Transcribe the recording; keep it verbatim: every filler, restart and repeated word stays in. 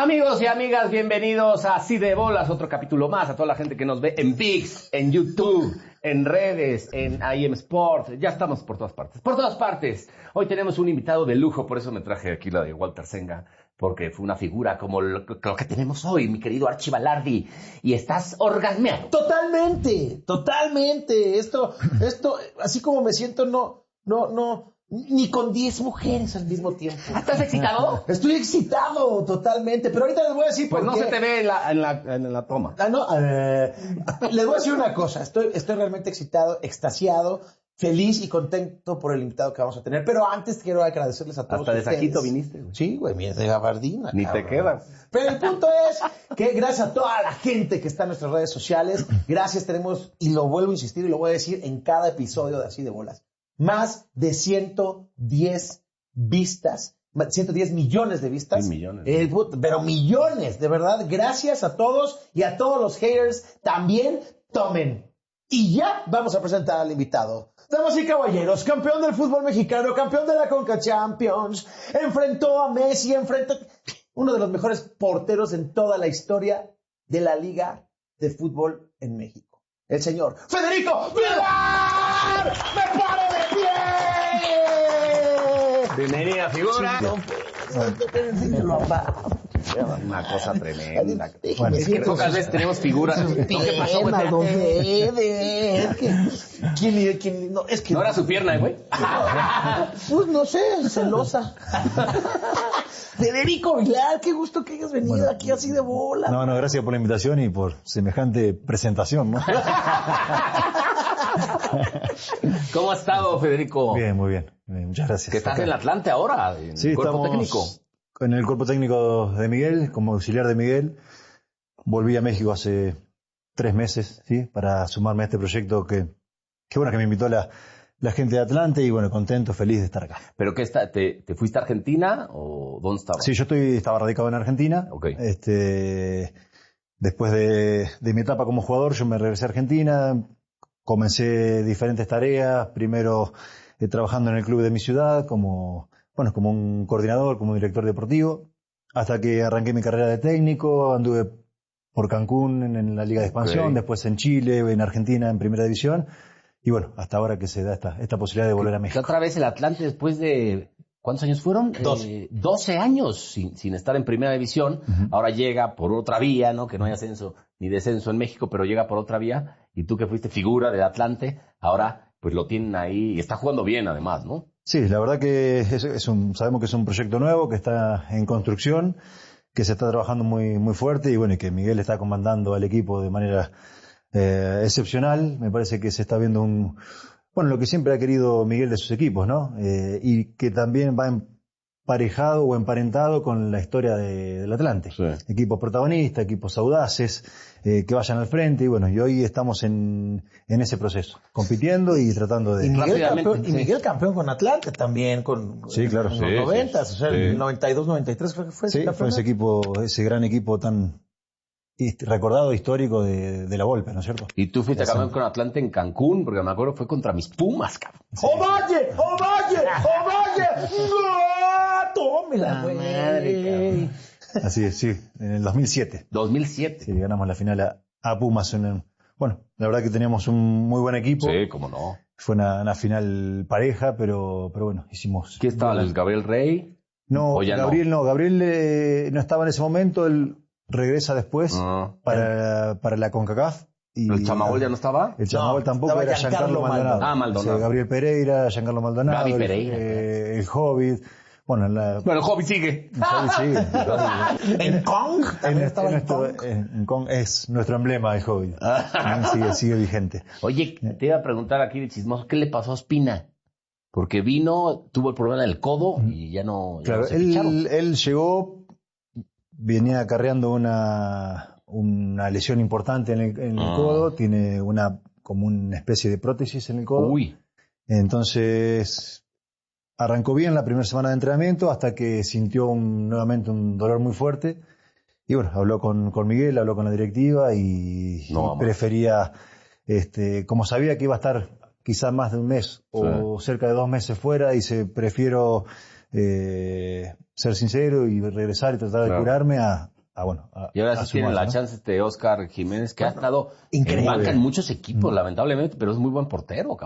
Amigos y amigas, bienvenidos a Así de Bolas, otro capítulo más, a toda la gente que nos ve en ViX, en YouTube, en redes, en I M Sport, ya estamos por todas partes, por todas partes. Hoy tenemos un invitado de lujo, por eso me traje aquí la de Walter Senga, porque fue una figura como lo, lo que tenemos hoy, mi querido Archie Balardi, y estás orgasmeado. Totalmente, totalmente, esto, esto, así como me siento, no, no, no... Ni con diez mujeres al mismo tiempo. ¿Estás excitado? Estoy excitado totalmente, pero ahorita les voy a decir Pues por no qué. se te ve en la, en la, en la toma. Ah, no, eh, les voy a decir una cosa. Estoy, estoy realmente excitado, extasiado, feliz y contento por el invitado que vamos a tener. Pero antes quiero agradecerles a todos Hasta de ustedes. Saquito viniste, güey. Sí, güey, mira, de gabardina. Ni cabrón. te quedas. Pero el punto es que gracias a toda la gente que está en nuestras redes sociales, gracias tenemos, y lo vuelvo a insistir y lo voy a decir en cada episodio de Así de Bolas, más de ciento diez vistas, ciento diez millones de vistas. Sí, millones. Eh, pero millones, de verdad. Gracias a todos y a todos los haters también. Tomen. Y ya vamos a presentar al invitado. Damas y caballeros, campeón del fútbol mexicano, campeón de la Conca Champions, enfrentó a Messi, enfrentó uno de los mejores porteros en toda la historia de la Liga de Fútbol en México. El señor Federico Villar. ¡Me paro de pie! Bienvenida, figura. Una cosa tremenda. Bueno, es que pocas veces tenemos figuras. ¿No? ¿Qué pasó, güey? ¿Quién, quién, no, es que ¿No era su pierna, güey? Pues no sé, celosa. Federico Villar, qué gusto que hayas venido bueno, aquí Así de Bola. No, no, gracias por la invitación y por semejante presentación, ¿no? ¿Cómo ha estado, Federico? Bien, muy bien. bien muchas gracias. Que estás acá en el Atlante ahora, en sí, el cuerpo estamos técnico. En el cuerpo técnico de Miguel, como auxiliar de Miguel. Volví a México hace tres meses, ¿sí? Para sumarme a este proyecto que, que bueno, que me invitó la, la gente de Atlante y bueno, contento, feliz de estar acá. ¿Pero qué está, te, te fuiste a Argentina o dónde estabas? Sí, yo estoy, estaba radicado en Argentina. Okay. Este, después de, de mi etapa como jugador, yo me regresé a Argentina, comencé diferentes tareas, primero eh, trabajando en el club de mi ciudad como, bueno, como un coordinador, como un director deportivo, hasta que arranqué mi carrera de técnico, anduve por Cancún en, en la Liga de Expansión, okay. Después en Chile, en Argentina en Primera División, y bueno, hasta ahora que se da esta, esta posibilidad de volver a México. Otra vez el Atlante después de, ¿cuántos años fueron? doce. Eh, doce años sin, sin estar en Primera División, uh-huh. Ahora llega por otra vía, ¿no? Que no hay ascenso ni descenso en México, pero llega por otra vía, y tú que fuiste figura del Atlante, ahora pues lo tienen ahí, y está jugando bien además, ¿no? Sí, la verdad que es, es un, sabemos que es un proyecto nuevo, que está en construcción, que se está trabajando muy, muy fuerte, y bueno, y que Miguel está comandando al equipo de manera eh, excepcional. Me parece que se está viendo un, bueno, lo que siempre ha querido Miguel de sus equipos, ¿no? Eh, y que también va emparejado o emparentado con la historia de, del Atlante. Sí. Equipos protagonistas, equipos audaces, eh, que vayan al frente, y bueno, y hoy estamos en, en ese proceso, compitiendo y tratando de... Y Miguel, campeón, y Miguel campeón con Atlante también, con, sí, claro, en sí, los noventas, sí, o sea, sí. el noventa y dos, noventa y tres creo que fue. Sí, fue ese equipo, ese gran equipo tan recordado, histórico de, de la Volpe, ¿no es cierto? Y tú fuiste campeón con Atlante en Cancún, porque me acuerdo fue contra mis Pumas, cabrón. Sí. ¡Ovalle! ¡Ovalle! ¡Ovalle! ¡No! ¡Tómela, güey! Así es, sí, en el dos mil siete. dos mil siete. Sí, ganamos la final a, a Pumas. En el, bueno, la verdad que teníamos un muy buen equipo. Sí, cómo no. Fue una, una final pareja, pero, pero bueno, hicimos... ¿Qué estaba, el Gabriel Rey? No, Gabriel no, no. Gabriel eh, no estaba en ese momento, él regresa después uh, para, eh. para la CONCACAF. Y ¿El Chamagol ya no estaba? El Chamagol no, tampoco, era Giancarlo Maldonado. Ah, Maldonado. O sea, Gabriel Pereira, Giancarlo Maldonado. Gaby Pereira. El, eh, el Hobbit. Bueno, la, bueno, el Hobbit sigue. El Hobbit sigue. ¿En Kong? En, estaba en, Kong? En, en Kong es nuestro emblema, el Hobbit. sigue, sigue vigente. Oye, te iba a preguntar aquí de chismoso, ¿qué le pasó a Ospina? Porque vino, tuvo el problema del codo y ya no, ya claro, no se él, ficharon. Él llegó, venía acarreando una, una lesión importante en el, en el ah. codo, tiene una como una especie de prótesis en el codo. Uy. Entonces arrancó bien la primera semana de entrenamiento hasta que sintió un, nuevamente un dolor muy fuerte. Y bueno, habló con, con Miguel, habló con la directiva y, no, y prefería, este, como sabía que iba a estar quizás más de un mes o sí. cerca de dos meses fuera, dice, prefiero eh, ser sincero y regresar y tratar de claro. curarme a, a bueno, a, Y ahora a sí tiene sumarse, la ¿no? chance este Oscar Jiménez, que ha estado increíble. en banca en muchos equipos, lamentablemente, pero es muy buen portero, cabrón.